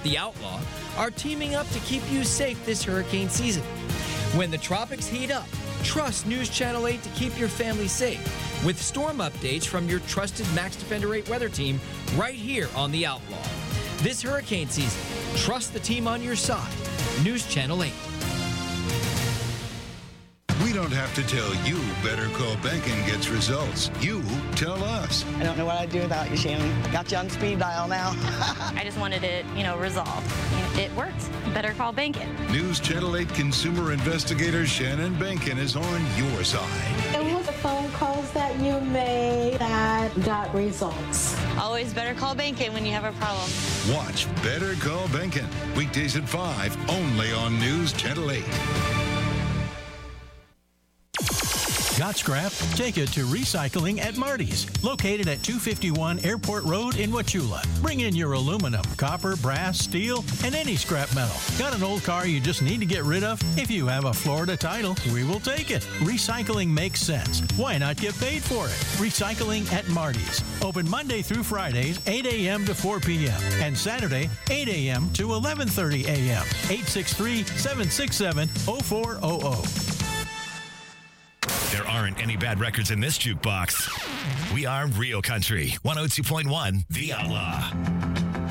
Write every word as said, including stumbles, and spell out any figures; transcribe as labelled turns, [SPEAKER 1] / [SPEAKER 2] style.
[SPEAKER 1] The Outlaw, are teaming up to keep you safe this hurricane season. When the tropics heat up, trust News Channel eight to keep your family safe with storm updates from your trusted Max Defender eight weather team right here on The Outlaw. This hurricane season, trust the team on your side. News Channel eight.
[SPEAKER 2] We don't have to tell you Better Call Banking gets results. You tell us.
[SPEAKER 3] I don't know what I'd do without you, Shannon. Got you on speed dial now.
[SPEAKER 4] I just wanted it, you know, resolved. It worked. Better Call Banking.
[SPEAKER 2] News Channel eight consumer investigator Shannon Bankin is on your side.
[SPEAKER 5] It was the phone calls that you made that got results.
[SPEAKER 4] Always Better Call Banking when you have a problem.
[SPEAKER 2] Watch Better Call Bankin. Weekdays at five, only on News Channel eight.
[SPEAKER 6] Got scrap? Take it to Recycling at Marty's, located at two fifty-one Airport Road in Wauchula. Bring in your aluminum, copper, brass, steel, and any scrap metal. Got an old car you just need to get rid of? If you have a Florida title, we will take it. Recycling makes sense. Why not get paid for it? Recycling at Marty's. Open Monday through Fridays, eight a.m. to four p.m. and Saturday, eight a.m. to eleven thirty a.m. eight six three, seven six seven, zero four zero zero.
[SPEAKER 7] There aren't any bad records in this jukebox. We are Real Country, one oh two point one, The Outlaw.